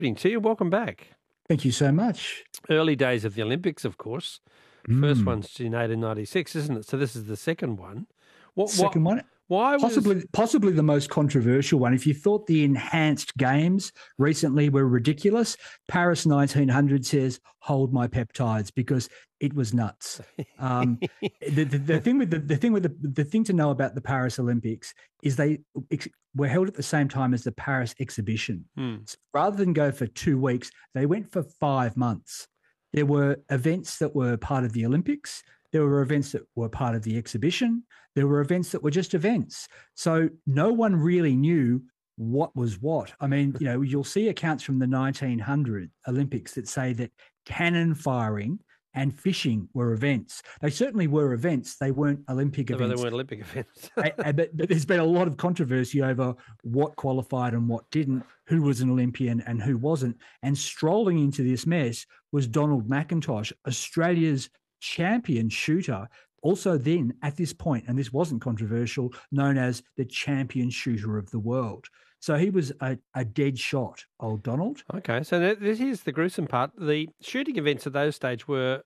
Evening to you. Welcome back. Thank you so much. Early days of the Olympics, of course. First one's in 1896, isn't it? So this is the second one. Second one. Why was Possibly the most controversial one. If you thought the enhanced games recently were ridiculous, Paris 1900 says, hold my peptides, because it was nuts. The thing to know about the Paris Olympics is they were held at the same time as the Paris exhibition. So rather than go for 2 weeks, they went for 5 months. There were events that were part of the Olympics. There were events that were part of the exhibition. There were events that were just events. So no one really knew what was what. I mean, you'll see accounts from the 1900 Olympics that say that cannon firing and fishing were events. They certainly were events. They weren't Olympic events. They weren't Olympic events. But there's been a lot of controversy over what qualified and what didn't, who was an Olympian and who wasn't. And strolling into this mess was Donald McIntosh, Australia's champion shooter, also then at this point, and this wasn't controversial, known as the champion shooter of the world. So he was a dead shot, old Donald. Okay, so here's the gruesome part. The shooting events at those stage were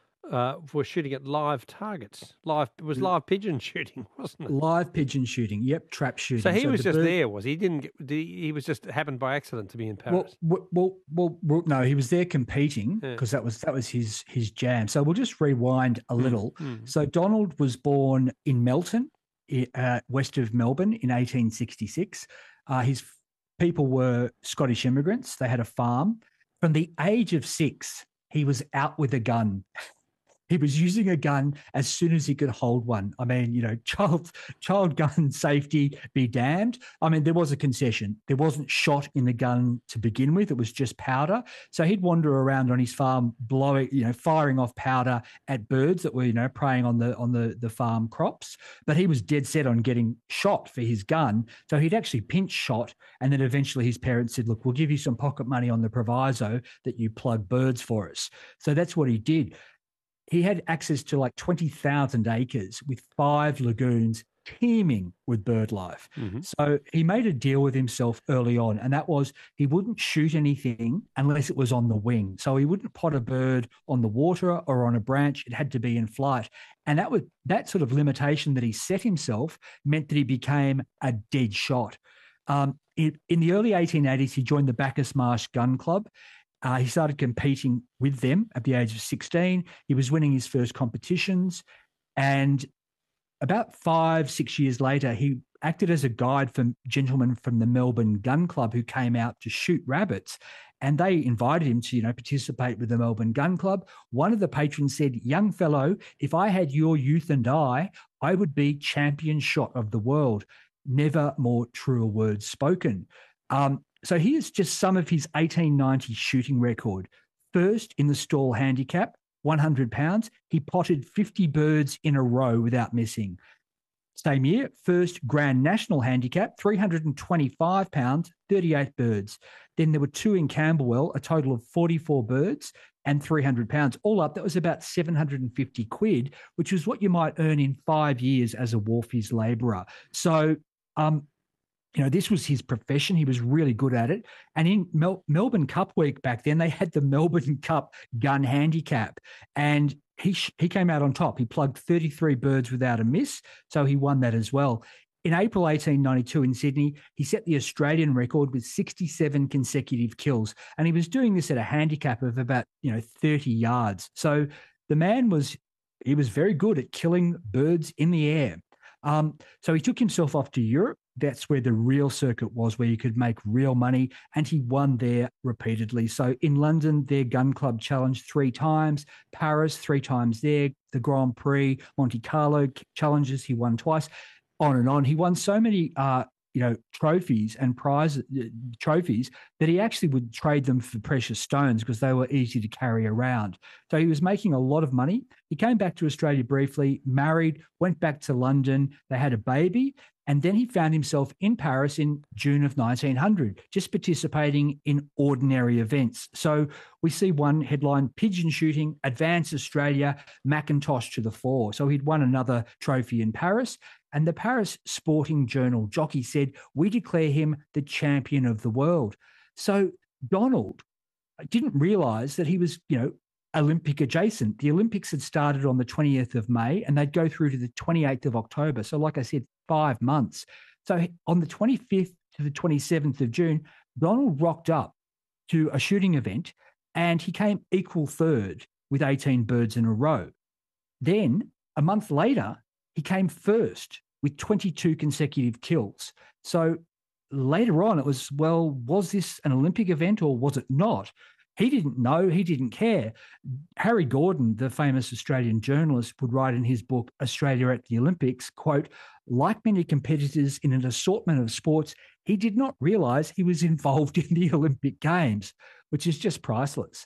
shooting at live targets. Live pigeon shooting, wasn't it? Live pigeon shooting. Yep, trap shooting. So he was just there, was he? He was just happened by accident to be in Paris. Well, no, he was there competing because that was his jam. So we'll just rewind a little. So Donald was born in Melton, west of Melbourne, in 1866. His people were Scottish immigrants. They had a farm. From the age of 6, he was out with a gun. He was using a gun as soon as he could hold one. I mean, child gun safety be damned. I mean, there was a concession. There wasn't shot in the gun to begin with. It was just powder. So he'd wander around on his farm, firing off powder at birds that were, preying on the farm crops. But he was dead set on getting shot for his gun. So he'd actually pinch shot. And then eventually his parents said, look, we'll give you some pocket money on the proviso that you plug birds for us. So that's what he did. He had access to like 20,000 acres with 5 lagoons teeming with bird life. So he made a deal with himself early on, and that was he wouldn't shoot anything unless it was on the wing. So he wouldn't pot a bird on the water or on a branch. It had to be in flight. And that sort of limitation that he set himself meant that he became a dead shot. In the early 1880s, he joined the Bacchus Marsh Gun Club. He started competing with them at the age of 16. He was winning his first competitions. And about 5-6 years later, he acted as a guide for gentlemen from the Melbourne Gun Club who came out to shoot rabbits. And they invited him to, participate with the Melbourne Gun Club. One of the patrons said, young fellow, if I had your youth and I would be champion shot of the world. Never more truer words spoken. So here's just some of his 1890 shooting record. First in the stall handicap, 100 pounds. He potted 50 birds in a row without missing. Same year, first Grand National handicap, 325 pounds, 38 birds. Then there were 2 in Camberwell, a total of 44 birds and 300 pounds. All up, that was about 750 quid, which was what you might earn in 5 years as a wharfies labourer. So, this was his profession. He was really good at it. And in Melbourne Cup week back then, they had the Melbourne Cup gun handicap. And he came out on top. He plugged 33 birds without a miss. So he won that as well. In April 1892 in Sydney, he set the Australian record with 67 consecutive kills. And he was doing this at a handicap of about, 30 yards. So the man was very good at killing birds in the air. So he took himself off to Europe. That's where the real circuit was, where you could make real money, and he won there repeatedly. So in London, their gun club challenged 3 times, Paris 3 times there, the Grand Prix, Monte Carlo challenges, he won twice, on and on. He won so many trophies and trophies that he actually would trade them for precious stones because they were easy to carry around. So he was making a lot of money. He came back to Australia briefly, married, went back to London. They had a baby. And then he found himself in Paris in June of 1900, just participating in ordinary events. So we see one headline, pigeon shooting, advance Australia, McIntosh to the fore. So he'd won another trophy in Paris. And the Paris Sporting Journal jockey said, we declare him the champion of the world. So Donald didn't realise that he was, Olympic adjacent. The Olympics had started on the 20th of May and they'd go through to the 28th of October. So like I said, 5 months. So on the 25th to the 27th of June, Donald rocked up to a shooting event and he came equal third with 18 birds in a row. Then a month later, he came first with 22 consecutive kills. So later on, it was, well, was this an Olympic event or was it not? He didn't know. He didn't care. Harry Gordon, the famous Australian journalist, would write in his book, Australia at the Olympics, quote, like many competitors in an assortment of sports, he did not realise he was involved in the Olympic Games, which is just priceless.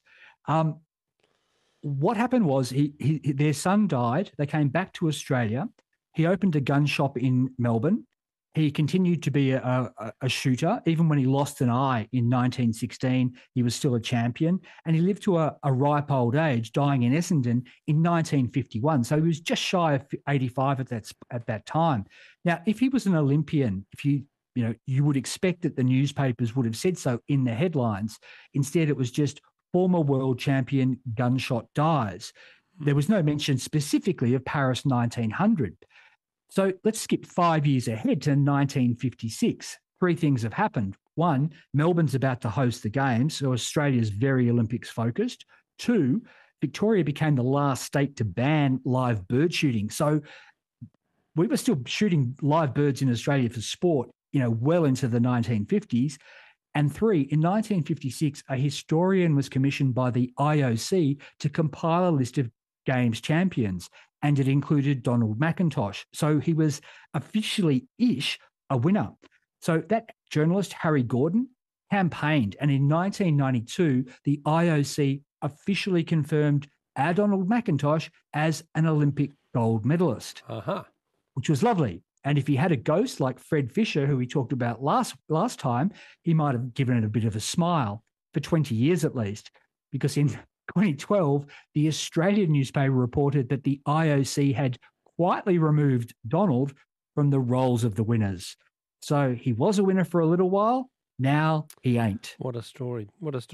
What happened was their son died. They came back to Australia. He opened a gun shop in Melbourne. He continued to be a shooter. Even when he lost an eye in 1916, he was still a champion. And he lived to a ripe old age, dying in Essendon in 1951. So he was just shy of 85 at that time. Now, if he was an Olympian, you would expect that the newspapers would have said so in the headlines. Instead, it was just former world champion gunshot dies. There was no mention specifically of Paris 1900. So let's skip 5 years ahead to 1956. 3 things have happened. 1, Melbourne's about to host the Games, so Australia's very Olympics focused. 2, Victoria became the last state to ban live bird shooting. So we were still shooting live birds in Australia for sport, well into the 1950s. And 3, in 1956, a historian was commissioned by the IOC to compile a list of Games champions, and it included Donald McIntosh. So he was officially-ish a winner. So that journalist, Harry Gordon, campaigned, and in 1992, the IOC officially confirmed our Donald McIntosh as an Olympic gold medalist, which was lovely. And if he had a ghost like Fred Fisher, who we talked about last time, he might have given it a bit of a smile for 20 years at least, because in 2012, the Australian newspaper reported that the IOC had quietly removed Donald from the rolls of the winners. So he was a winner for a little while. Now he ain't. What a story.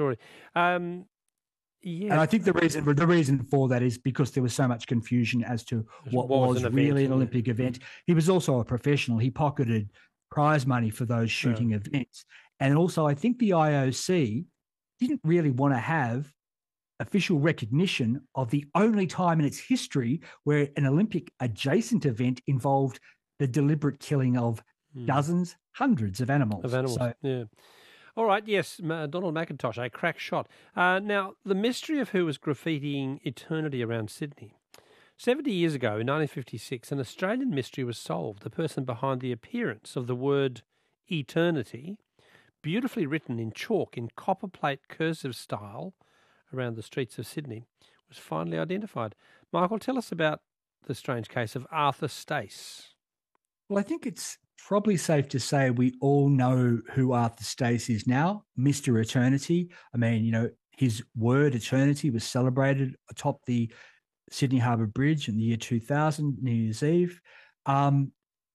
Yeah. And I think the reason for that is because there was so much confusion as to what was really an Olympic event. He was also a professional. He pocketed prize money for those shooting events. And also, I think the IOC didn't really want to have official recognition of the only time in its history where an Olympic adjacent event involved the deliberate killing of dozens, hundreds of animals. Yeah. All right, yes, Donald McIntosh, a crack shot. Now, the mystery of who was graffitiing eternity around Sydney. 70 years ago, in 1956, an Australian mystery was solved. The person behind the appearance of the word eternity, beautifully written in chalk in copperplate cursive style around the streets of Sydney, was finally identified. Michael, tell us about the strange case of Arthur Stace. Well, I think it's probably safe to say we all know who Arthur Stace is now, Mr. Eternity. I mean, his word eternity was celebrated atop the Sydney Harbour Bridge in the year 2000, New Year's Eve. But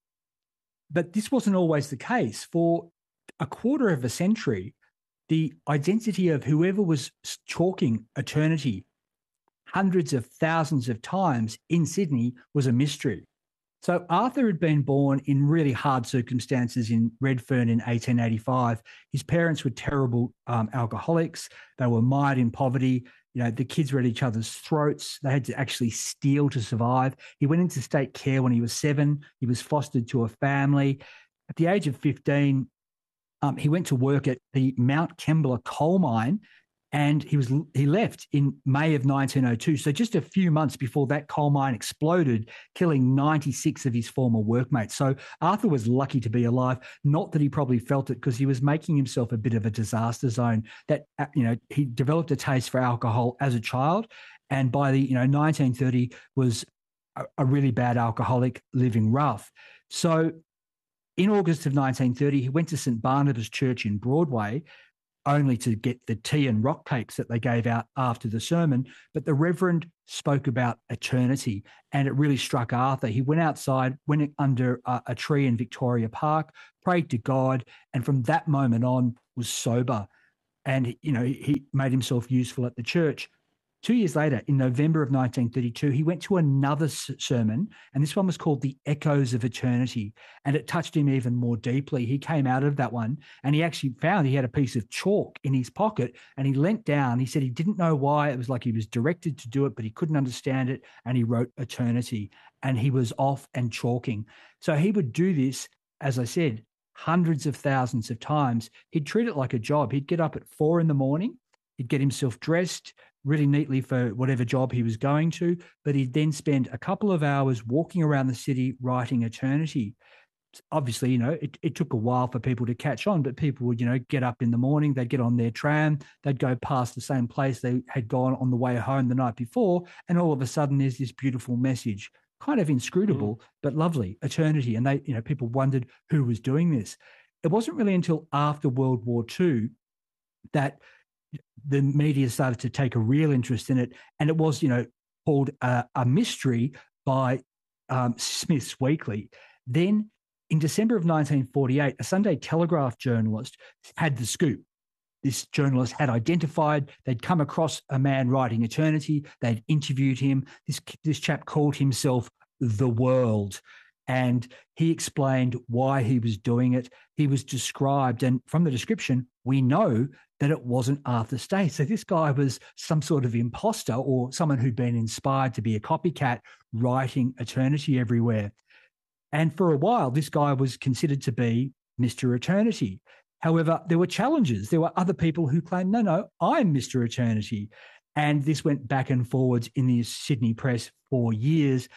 this wasn't always the case. For a quarter of a century, the identity of whoever was chalking eternity hundreds of thousands of times in Sydney was a mystery. So Arthur had been born in really hard circumstances in Redfern in 1885. His parents were terrible alcoholics. They were mired in poverty. The kids were at each other's throats. They had to actually steal to survive. He went into state care when he was 7. He was fostered to a family. At the age of 15, he went to work at the Mount Kembla coal mine, and he left in May of 1902. So just a few months before that coal mine exploded, killing 96 of his former workmates. So Arthur was lucky to be alive. Not that he probably felt it, because he was making himself a bit of a disaster zone. That he developed a taste for alcohol as a child, and by the 1930 was a really bad alcoholic, living rough. So in August of 1930, he went to St. Barnabas Church in Broadway, only to get the tea and rock cakes that they gave out after the sermon. But the Reverend spoke about eternity, and it really struck Arthur. He went outside, went under a tree in Victoria Park, prayed to God, and from that moment on was sober. and, he made himself useful at the church. 2 years later, in November of 1932, he went to another sermon, and this one was called The Echoes of Eternity, and it touched him even more deeply. He came out of that one, and he actually found he had a piece of chalk in his pocket, and he leant down. He said he didn't know why. It was like he was directed to do it, but he couldn't understand it, and he wrote eternity, and he was off and chalking. So he would do this, as I said, hundreds of thousands of times. He'd treat it like a job. He'd get up at 4 a.m, he'd get himself dressed really neatly for whatever job he was going to, but he'd then spend a couple of hours walking around the city writing eternity. Obviously, it took a while for people to catch on, but people would, get up in the morning, they'd get on their tram, they'd go past the same place they had gone on the way home the night before, and all of a sudden there's this beautiful message, kind of inscrutable, but lovely, eternity. And they, people wondered who was doing this. It wasn't really until after World War II that the media started to take a real interest in it, and it was, called a mystery by Smith's Weekly. Then, in December of 1948, a Sunday Telegraph journalist had the scoop. This journalist had identified, they'd come across a man writing eternity, they'd interviewed him. This chap called himself The World, and he explained why he was doing it. He was described, and from the description, we know that it wasn't Arthur Stace. So this guy was some sort of imposter or someone who'd been inspired to be a copycat, writing eternity everywhere. And for a while, this guy was considered to be Mr. Eternity. However, there were challenges. There were other people who claimed, no, I'm Mr. Eternity. And this went back and forwards in the Sydney press for years.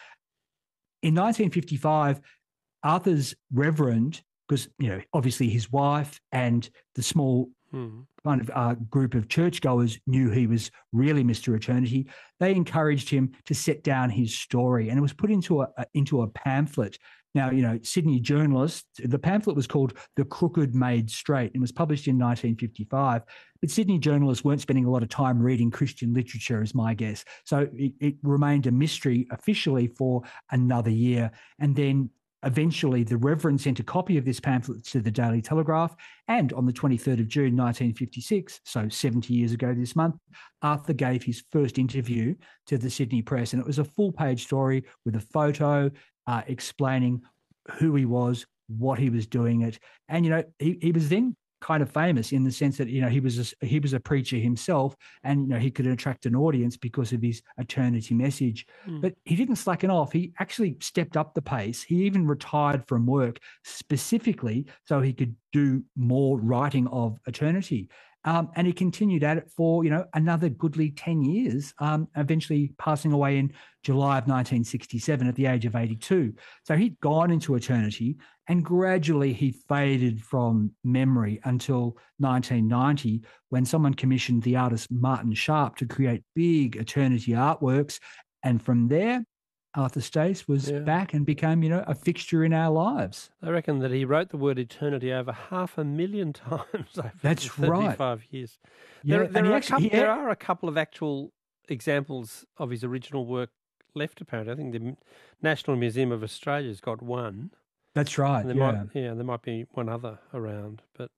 In 1955, Arthur's reverend, because, obviously his wife and the small kind of group of churchgoers knew he was really Mr. Eternity, they encouraged him to set down his story, and it was put into a pamphlet. Now, Sydney journalists, the pamphlet was called The Crooked Made Straight and was published in 1955. But Sydney journalists weren't spending a lot of time reading Christian literature, is my guess. So it remained a mystery officially for another year. And then eventually the Reverend sent a copy of this pamphlet to the Daily Telegraph. And on the 23rd of June, 1956, so 70 years ago this month, Arthur gave his first interview to the Sydney Press. And it was a full-page story with a photo, explaining who he was, what he was doing it. And, he was then kind of famous in the sense that, he was a preacher himself, and, he could attract an audience because of his eternity message. But he didn't slacken off. He actually stepped up the pace. He even retired from work specifically so he could do more writing of eternity. And he continued at it for, another goodly 10 years, eventually passing away in July of 1967 at the age of 82. So he'd gone into eternity, and gradually he faded from memory until 1990, when someone commissioned the artist Martin Sharp to create big eternity artworks. And from there, Arthur Stace was back and became, a fixture in our lives. I reckon that he wrote the word eternity over 500,000 times over That's 35 right. years. Yeah, There are a couple of actual examples of his original work left, apparently. I think the National Museum of Australia's got one. That's right. And there might be one other around, but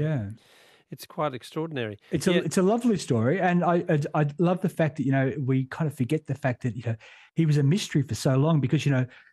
it's quite extraordinary. It's a lovely story, and I love the fact that we kind of forget the fact that he was a mystery for so long, because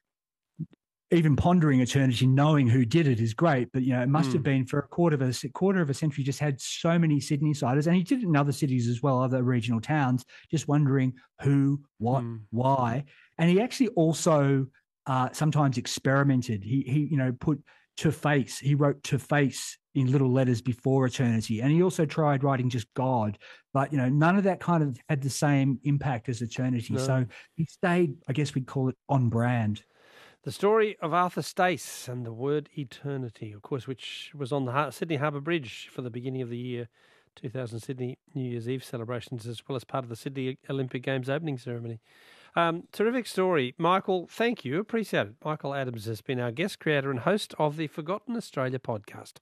even pondering eternity, knowing who did it is great, but it must have been for a quarter of a century, just had so many Sydney-siders, and he did it in other cities as well, other regional towns, just wondering who, what, why, and he actually also sometimes experimented. He put to face. He wrote to face in little letters before eternity, and he also tried writing just God, but none of that kind of had the same impact as eternity. No. So he stayed, I guess we'd call it, on brand. The story of Arthur Stace and the word eternity, of course, which was on the Sydney Harbour Bridge for the beginning of the year 2000 Sydney New Year's Eve celebrations, as well as part of the Sydney Olympic Games opening ceremony. Terrific story. Michael, thank you. Appreciate it. Michael Adams has been our guest, creator and host of the Forgotten Australia podcast.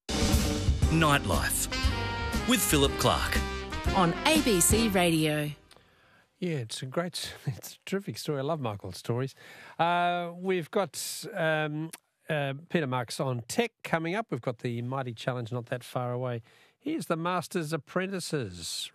Nightlife with Philip Clark on ABC Radio. Yeah, it's a terrific story. I love Michael's stories. We've got Peter Marks on tech coming up. We've got the Mighty Challenge not that far away Here's the Master's Apprentices.